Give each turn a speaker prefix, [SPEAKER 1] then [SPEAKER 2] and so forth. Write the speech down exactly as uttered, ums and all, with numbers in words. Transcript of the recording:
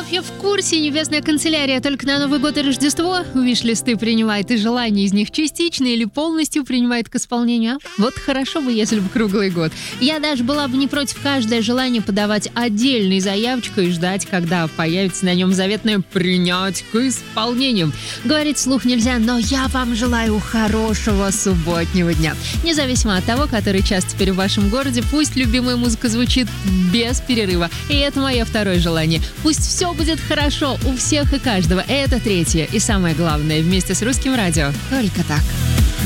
[SPEAKER 1] я в курсе. Небесная канцелярия только на Новый год и Рождество виш-листы принимает, и желания из них частично или полностью принимает к исполнению. А? Вот хорошо бы, если бы круглый год. Я даже была бы не против каждое желание подавать отдельной заявочкой и ждать, когда появится на нем заветное «принять к исполнению». Говорить вслух нельзя, но я вам желаю хорошего субботнего дня. Независимо от того, который час теперь в вашем городе, пусть любимая музыка звучит без перерыва. И это мое второе желание. Пусть все будет хорошо у всех и каждого. Это третье и самое главное. Вместе с Русским радио. Только так.